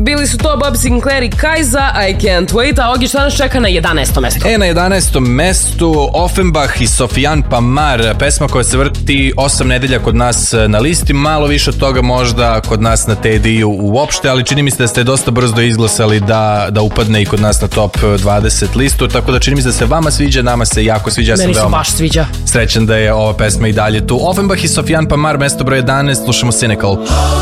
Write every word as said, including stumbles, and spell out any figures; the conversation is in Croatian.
Bili su to Bob Sinclair i Kajza, I Can't Wait, a Ogi, šta nas čeka na jedanaestom mestu? E, na jedanaestom mestu Offenbach i Sofiane Pamar, pesma koja se vrti osam nedelja kod nas na listi, malo više od toga možda kod nas na T D U uopšte, ali čini mi se da ste dosta brzo izglasali da, da upadne i kod nas na top dvadeset listu, tako da čini mi se da se vama sviđa, nama se jako sviđa. Ja sam Meni se baš sviđa. Srećan da je ova pesma i dalje tu. Offenbach i Sofiane Pamar, mesto broj jedanaest, slušamo Cynical.